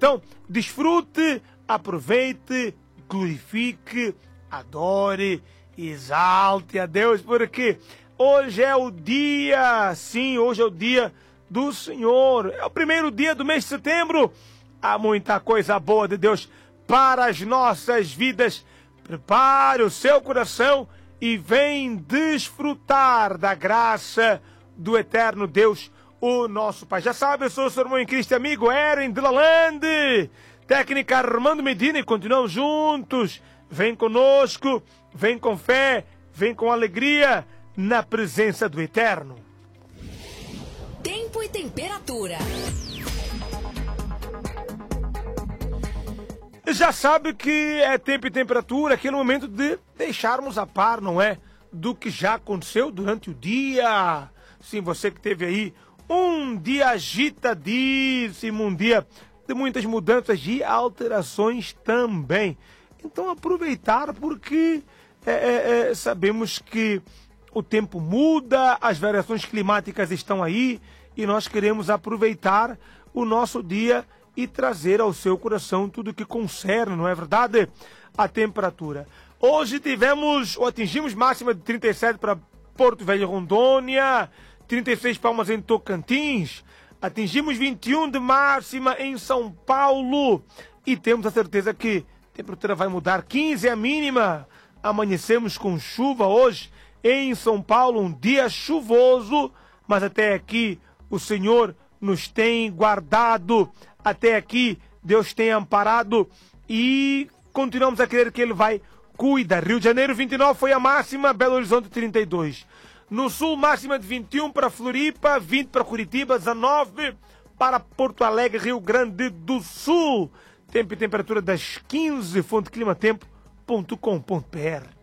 Então, desfrute, aproveite, glorifique, adore, exalte a Deus, porque hoje é o dia, sim, hoje é o dia do Senhor. É o primeiro dia do mês de setembro. Há muita coisa boa de Deus para as nossas vidas. Prepare o seu coração e vem desfrutar da graça do eterno Deus, o nosso Pai. Já sabe, eu sou o seu irmão em Cristo, amigo Eren de Lalande, técnica Armando Medina, e continuamos juntos. Vem conosco, vem com fé, vem com alegria na presença do Eterno. Tempo e temperatura. Já sabe que é tempo e temperatura, aquele momento de deixarmos a par, não é? Do que já aconteceu durante o dia. Sim, você que teve aí um dia agitadíssimo, um dia de muitas mudanças e alterações também. Então aproveitar, porque sabemos que o tempo muda, as variações climáticas estão aí e nós queremos aproveitar o nosso dia e trazer ao seu coração tudo que concerne, não é verdade? A temperatura. Hoje atingimos máxima de 37 para Porto Velho, Rondônia, 36 Palmas em Tocantins, atingimos 21 de máxima em São Paulo e temos a certeza que a temperatura vai mudar, 15 é a mínima. Amanhecemos com chuva hoje em São Paulo, um dia chuvoso, mas até aqui o Senhor nos tem guardado, até aqui Deus tem amparado e continuamos a crer que Ele vai cuidar. Rio de Janeiro 29 foi a máxima, Belo Horizonte 32. No sul, máxima de 21 para Floripa, 20 para Curitiba, 19 para Porto Alegre, Rio Grande do Sul. Tempo e temperatura das 15, fonte climatempo.com.br.